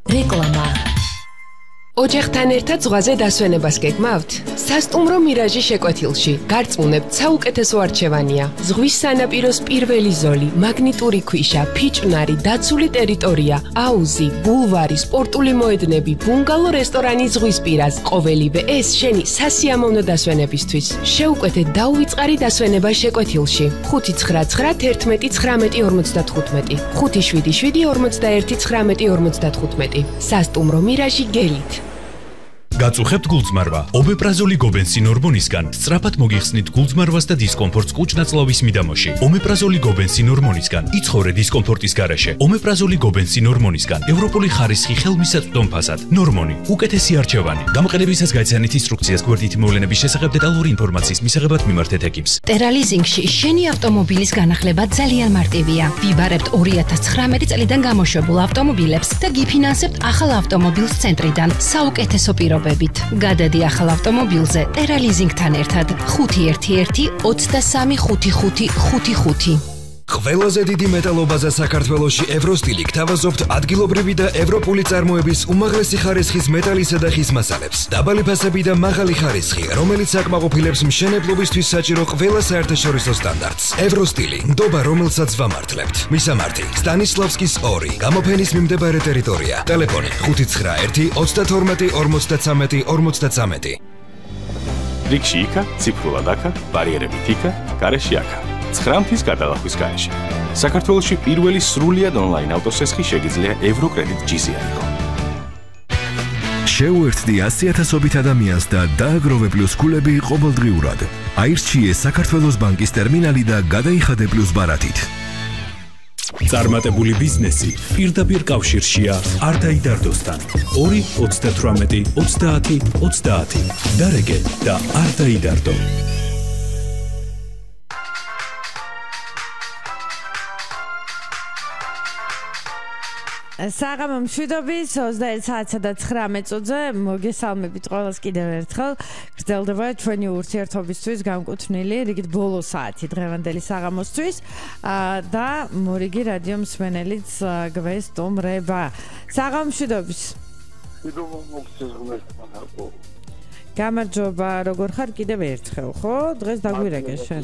რეკლამა ოჯახთან ერთად ზღვაზე დასვენებას გეგმავთ? სასტუმრო მირაჟი შეკვეთილში. გარწმუნებთ, საუკეთესო არჩევანია. ზღვის სანაპიროს პირველი ზოლი, მაგნიტური ქვიშა, ფიჭვნარი, დაცული ტერიტორია, აუზი, ბულვარი, სპორტული მოედნები, ბუნგალო რესტორანი ზღვის პირას. ყოველივე ეს შენი სასიამოვნო დასვენებისთვის. შეუკვეთე დაუვიწყარი დასვენება შეკვეთილში. 599111955 577411955 სასტუმრო მირაჟი გელით. გაწუხებთ გულწმარვა. ომეპრაზოლი გობენსინ ჰორმონისგან სწრაფად მოგიხსნით გულწმარვას და დისკომფორტს კუჭ-ნაწლავის მიდამოში. ომეპრაზოლი გობენსინ ჰორმონისგან იცხოვრე დისკომფორტის გარეშე. ომეპრაზოლი გობენსინ ჰორმონისგან ევროპული ხარისხი ხელმისაწვდომ ფასად. ნორმონი უკეთესი არჩევანი. გამოყენებისას გაიცანით ინსტრუქციას გვერდითი მოვლენების შესახებ დეტალური ინფორმაციის მისაღებად მიმართეთ ეკიპს. ტერალიზინგში შენი ავტომობილის განახლება ძალიან მარტივია. ვიბარებთ 2019 წლიდან გამოშვებულ ავტომობილებს და გიფინანსებთ ახალ ავტომობილს ცენტრიდან. საუკეთესო პირობებით. გადადი ახალ ავტომობილზე ტერალიზინგთან ერთად 511-23-5555. ყველაზე დიდი მეტალობაზა საქართველოში ევროსტილი გთავაზობთ ადგილობრივი და ევროპული წარმოების უმაღლესი ხარისხის მეტალისა და ხის მასალებს. დაბალი ფასები და მაღალი ხარისხი, რომელიც აკმაყოფილებს მშენებლობისთვის საჭირო ყველა საერთაშორისო სტანდარტს. ევროსტილი, ნდობა, რომელსაც ვამართლებთ. მისამართი: სტანისლავსკის 2, გამოფენის მიმდებარე ტერიტორია. ტელეფონი 591-52-53-53. რიგში იქა, ციფრულად აქა, ბარიერებით იქა, გარეშე აქა. 9 მთის გადალახვის გარეშე. საქართველოში პირველი სრულიად ონლაინ ავტოსესხი შეგიძლია ევროკრედიტ GZI იყო. შეუერთდი 100,000-ობით ადამიანს და დააგროვე პლუს ქულები ყოველდღიურად. აირჩიე საქართველოს ბანკის ტერმინალი და გადაიხადე პლუს ბარათით. წარმატებული ბიზნესი პირდაპირ კავშირშია არტაიდარდოსთან. 2-38-30-30. დარეგე და არტაიდარდო. საღამო მშვიდობის 21 საათსა და 19 minutზე მოგესალმებით ყველას კიდევ ერთხელ. გრძელდება ჩვენი ურთიერთობისთვის განკუთვნილი რიგით ბოლო საათი დღევანდელი საღამოსთვის და მორიგი რადიო მსმენელიც გვესტუმრება. საღამო მშვიდობის. გამარჯობა, როგორ ხარ კიდევ ერთხელ, ხო? დღეს დაგვირეკე შენ.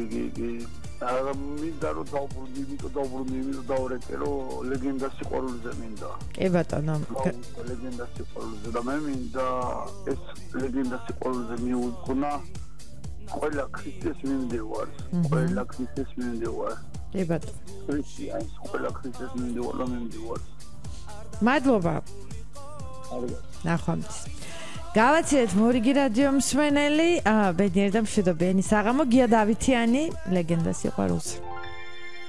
მინდა რომ დავრეკე რომ ლეგენდას სიყვარულზე მინდა. კი ბატონო. ლეგენდას სიყვარულზე და მე მინდა ეს ლეგენდას სიყვარულზე მიუძღვნა ყველა ქრისტეს მიმდევარს. ყველა ქრისტეს მიმდევარს. კი ბატონო. ქრისტიანს ყველა ქრისტეს მიმდევარს. მადლობა. ნახვამდის. გავაცილეთ მორიგი რადიო მსმენელი, ბედნიერი და მშვიდობიანი საღამო. გია დავითიანი, ლეგენდას სიყვარულზე.